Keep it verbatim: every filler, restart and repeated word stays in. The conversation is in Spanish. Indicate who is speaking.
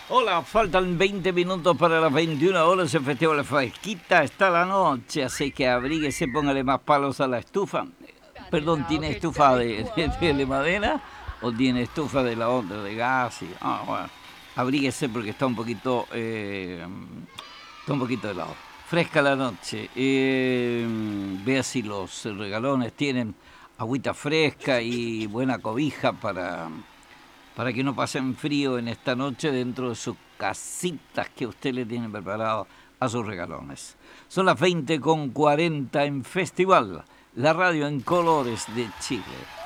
Speaker 1: Hola, faltan veinte minutos para las veintiuna horas. El festival fresquita está la noche, así que abríguese, póngale más palos a la estufa. Perdón, ¿tiene estufa de, de, de madera o tiene estufa de la otra, de gas? Y, ah, bueno, abríguese porque está un poquito, eh, está un poquito helado. Fresca la noche. Eh, vea si los regalones tienen agüita fresca y buena cobija para... para que no pasen frío en esta noche dentro de sus casitas que usted le tiene preparado a sus regalones. Son las veinte con cuarenta en Festival, la radio en colores de Chile.